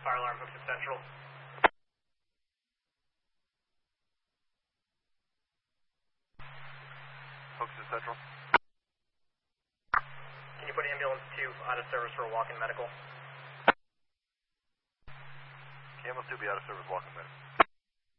fire alarm, Hooks at Central. Hooks at Central. Can you put ambulance 2 out of service for a walk-in medical? Ambulance 2 be out of service, walking medical.